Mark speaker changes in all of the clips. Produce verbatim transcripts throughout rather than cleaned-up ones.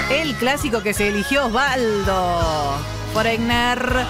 Speaker 1: El clásico que se eligió Osvaldo Foreigner.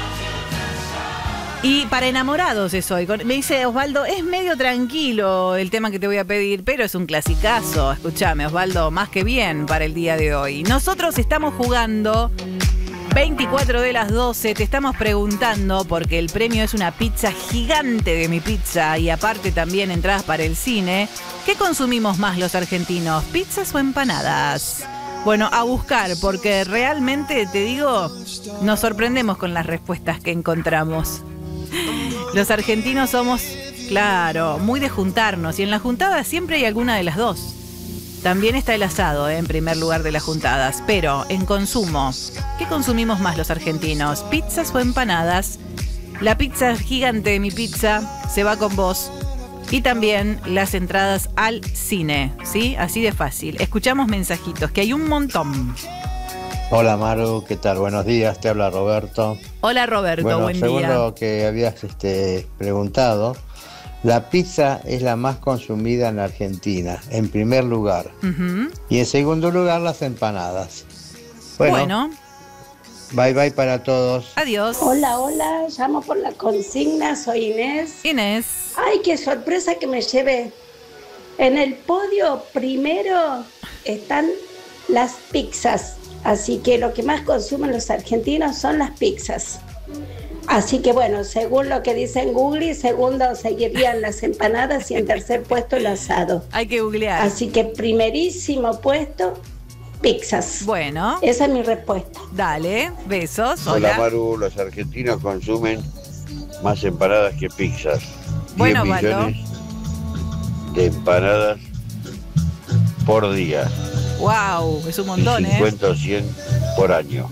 Speaker 1: Y para enamorados es hoy. Me dice Osvaldo, es medio tranquilo el tema que te voy a pedir, pero es un clasicazo. Escúchame, Osvaldo, más que bien para el día de hoy. Nosotros estamos jugando veinticuatro de las doce. Te estamos preguntando, porque el premio es una pizza gigante de Mi Pizza y aparte también entradas para el cine. ¿Qué consumimos más los argentinos? ¿Pizzas o empanadas? Bueno, a buscar, porque realmente, te digo, nos sorprendemos con las respuestas que encontramos. Los argentinos somos, claro, muy de juntarnos. Y en la juntada siempre hay alguna de las dos. También está el asado, ¿eh? En primer lugar de las juntadas. Pero en consumo, ¿qué consumimos más los argentinos? ¿Pizzas o empanadas? La pizza gigante de Mi Pizza se va con vos. Y también las entradas al cine, ¿sí? Así de fácil. Escuchamos mensajitos, que hay un montón.
Speaker 2: Hola Maru, ¿qué tal? Buenos días, te habla Roberto.
Speaker 1: Hola Roberto,
Speaker 2: bueno,
Speaker 1: buen
Speaker 2: según
Speaker 1: día.
Speaker 2: lo que habías este, preguntado, la pizza es la más consumida en Argentina, en primer lugar.
Speaker 1: Uh-huh.
Speaker 2: Y en segundo lugar, las empanadas. Bueno,
Speaker 1: bueno,
Speaker 2: bye bye para todos.
Speaker 1: Adiós.
Speaker 3: Hola, hola, llamo por la consigna, soy Inés.
Speaker 1: Inés.
Speaker 3: Ay, qué sorpresa que me llevé. En el podio primero están las pizzas. Así que lo que más consumen los argentinos son las pizzas. Así que bueno, según lo que dice en Google, segundo seguirían las empanadas y en tercer puesto el asado.
Speaker 1: Hay que googlear.
Speaker 3: Así que primerísimo puesto, pizzas.
Speaker 1: Bueno.
Speaker 3: Esa es mi respuesta.
Speaker 1: Dale, besos.
Speaker 4: Hola,
Speaker 1: Hola.
Speaker 4: Maru, los argentinos consumen más empanadas que pizzas.
Speaker 1: Bueno,
Speaker 4: diez millones de empanadas por día.
Speaker 1: Wow, es un montón,
Speaker 4: y cincuenta o cien por año.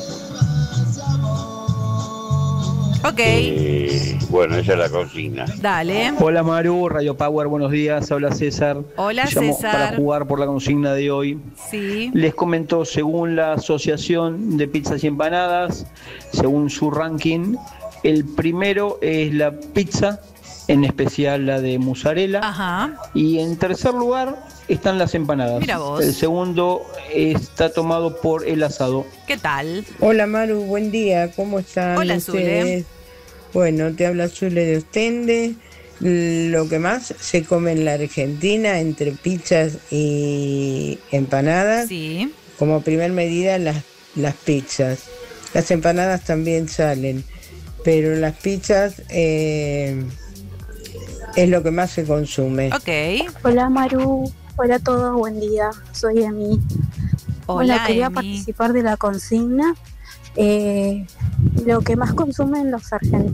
Speaker 1: Ok.
Speaker 4: Eh, bueno, esa es la consigna.
Speaker 1: Dale.
Speaker 5: Hola Maru, Radio Power, buenos días, habla César.
Speaker 1: Hola,
Speaker 5: Llamo
Speaker 1: César.
Speaker 5: para jugar por la consigna de hoy.
Speaker 1: Sí.
Speaker 5: Les comento, según la Asociación de Pizzas y Empanadas, según su ranking, el primero es la pizza, en especial la de mozzarella.
Speaker 1: Ajá.
Speaker 5: Y en tercer lugar están las empanadas.
Speaker 1: Mira vos.
Speaker 5: El segundo está tomado por el asado.
Speaker 1: ¿Qué tal?
Speaker 6: Hola Maru, buen día, ¿cómo están
Speaker 1: Hola,
Speaker 6: ustedes?
Speaker 1: Zule.
Speaker 6: Bueno, te habla Zule de Ostende. Lo que más se come en la Argentina entre pizzas y empanadas,
Speaker 1: Sí.
Speaker 6: como primer medida las, las pizzas. Las empanadas también salen, pero las pizzas eh, es lo que más se consume.
Speaker 1: Ok.
Speaker 7: Hola Maru, hola a todos, buen día, soy Emi.
Speaker 1: Hola,
Speaker 7: Hola, quería
Speaker 1: Emi.
Speaker 7: participar de la consigna. Eh, lo que más consumen los argentinos